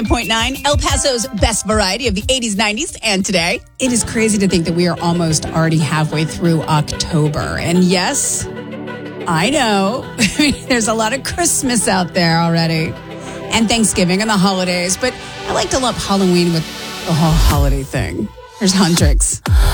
101.9, El Paso's best variety of the 80s, 90s, and today. It is crazy to think that we are almost already halfway through October. And yes, I know there's a lot of Christmas out there already, and Thanksgiving and the holidays, but I like to lump Halloween with the whole holiday thing. Here's Huntrix.